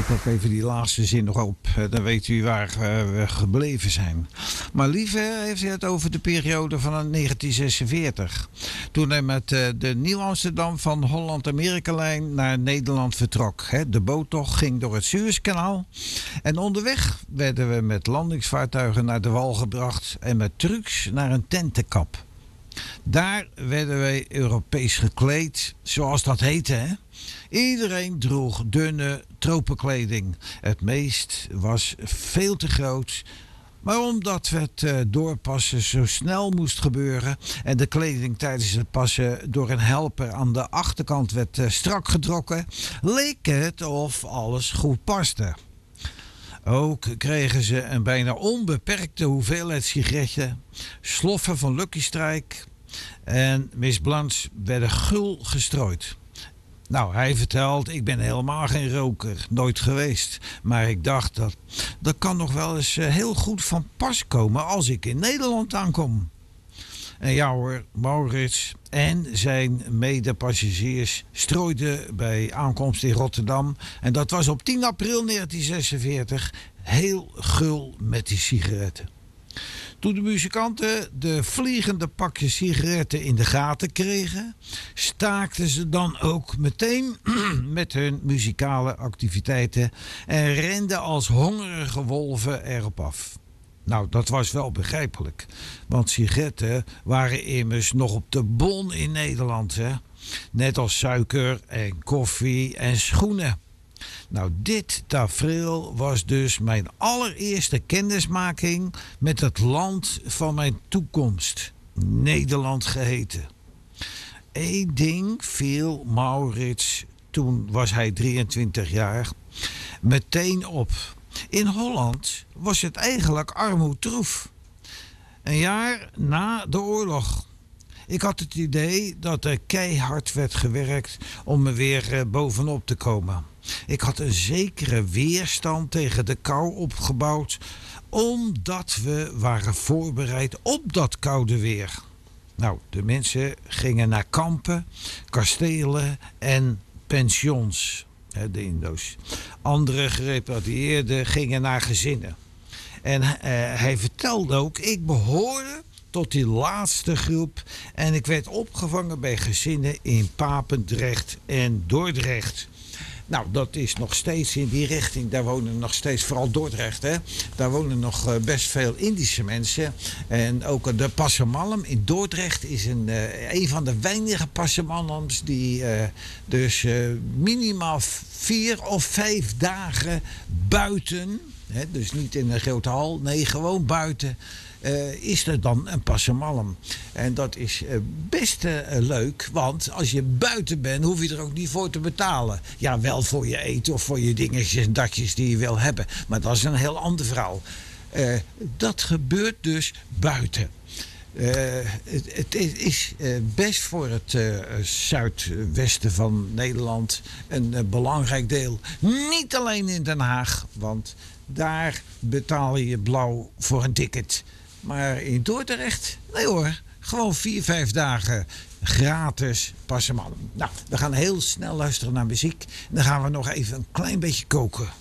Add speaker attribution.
Speaker 1: Ik ook even die laatste zin nog op. Dan weet u waar we gebleven zijn. Maar Lieve heeft het over de periode van 1946. Toen hij met de Nieuw-Amsterdam van Holland-Amerika-lijn naar Nederland vertrok. De boottocht ging door het Suezkanaal. En onderweg werden we met landingsvaartuigen naar de wal gebracht. En met trucks naar een tentenkap. Daar werden wij Europees gekleed, zoals dat heette, hè? Iedereen droeg dunne tropenkleding. Het meest was veel te groot. Maar omdat het doorpassen zo snel moest gebeuren en de kleding tijdens het passen door een helper aan de achterkant werd strak getrokken, leek het of alles goed paste. Ook kregen ze een bijna onbeperkte hoeveelheid sigaretten, sloffen van Lucky Strike en Miss Blanche werden gul gestrooid. Nou, hij vertelt, ik ben helemaal geen roker, nooit geweest. Maar ik dacht, dat kan nog wel eens heel goed van pas komen als ik in Nederland aankom. En ja hoor, Maurits en zijn medepassagiers strooiden bij aankomst in Rotterdam. En dat was op 10 april 1946 heel gul met die sigaretten. Toen de muzikanten de vliegende pakjes sigaretten in de gaten kregen, staakten ze dan ook meteen met hun muzikale activiteiten en renden als hongerige wolven erop af. Nou, dat was wel begrijpelijk, want sigaretten waren immers nog op de bon in Nederland, hè? Net als suiker en koffie en schoenen. Nou, dit tafereel was dus mijn allereerste kennismaking met het land van mijn toekomst, Nederland geheten. Eén ding viel Maurits, toen was hij 23 jaar, meteen op. In Holland was het eigenlijk armoedtroef. Een jaar na de oorlog. Ik had het idee dat er keihard werd gewerkt om er weer bovenop te komen. Ik had een zekere weerstand tegen de kou opgebouwd, omdat we waren voorbereid op dat koude weer. Nou, de mensen gingen naar kampen, kastelen en pensions, de Indo's. Andere gerepatrieerden gingen naar gezinnen. En hij vertelde ook, ik behoorde tot die laatste groep en ik werd opgevangen bij gezinnen in Papendrecht en Dordrecht. Nou, dat is nog steeds in die richting. Daar wonen nog steeds, vooral Dordrecht, hè. Daar wonen nog best veel Indische mensen. En ook de Passamalm in Dordrecht is een van de weinige Passamalms die dus minimaal 4 of 5 dagen buiten, hè, dus niet in een grote hal, nee, gewoon buiten, is er dan een passamalm. En dat is best leuk, want als je buiten bent, hoef je er ook niet voor te betalen. Ja, wel voor je eten of voor je dingetjes en datjes die je wil hebben. Maar dat is een heel ander verhaal. Dat gebeurt dus buiten. Het is best voor het zuidwesten van Nederland een belangrijk deel. Niet alleen in Den Haag, want daar betaal je blauw voor een ticket. Maar in Dordrecht, nee hoor, gewoon 4, 5 dagen gratis passamalm. Nou, we gaan heel snel luisteren naar muziek. Dan gaan we nog even een klein beetje koken.